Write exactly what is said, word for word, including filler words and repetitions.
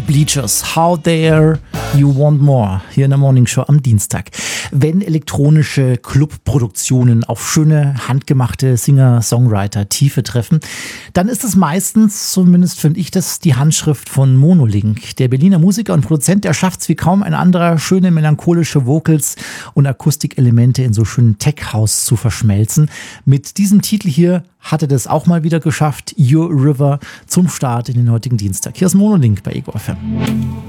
Bleachers, How Dare You Want More, hier in der Morning Show am Dienstag. Wenn elektronische Clubproduktionen auf schöne, handgemachte Singer-Songwriter Tiefe treffen, dann ist es meistens, zumindest finde ich das, die Handschrift von Monolink. Der Berliner Musiker und Produzent, der schafft es wie kaum ein anderer, schöne melancholische Vocals und Akustikelemente in so schönen Tech-House zu verschmelzen. Mit diesem Titel hier hat er das auch mal wieder geschafft, Your River, zum Start in den heutigen Dienstag. Hier ist Monolink bei Ego F M.